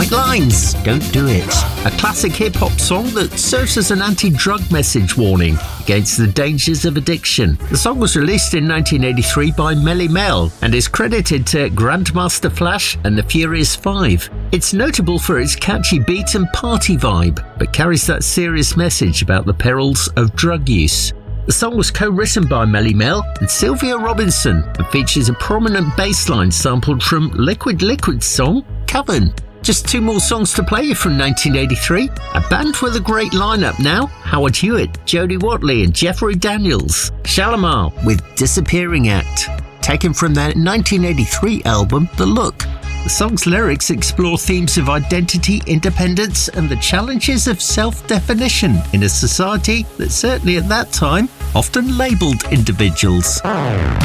White Lines, Don't Do It. A classic hip-hop song that serves as an anti-drug message warning against the dangers of addiction. The song was released in 1983 by Melly Mel and is credited to Grandmaster Flash and the Furious Five. It's notable for its catchy beat and party vibe, but carries that serious message about the perils of drug use. The song was co-written by Melly Mel and Sylvia Robinson and features a prominent bass line sampled from Liquid Liquid's song, Coven. Just two more songs to play you from 1983. A band with a great lineup now: Howard Hewitt, Jody Watley and Jeffrey Daniels. Shalimar with Disappearing Act, taken from their 1983 album, The Look. The song's lyrics explore themes of identity, independence and the challenges of self-definition in a society that certainly at that time often labelled individuals.